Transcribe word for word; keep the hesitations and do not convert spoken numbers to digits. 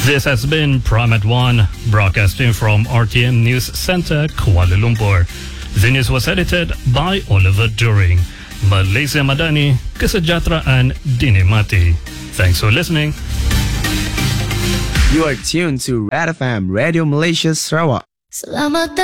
This has been Prime at One, broadcasting from R T M News Center, Kuala Lumpur. The news was edited by Oliver During. Malaysia Madani, Kesejahteraan Dinikmati. Thanks for listening. You are tuned to R F M Radio Malaysia Sarawak. Selamat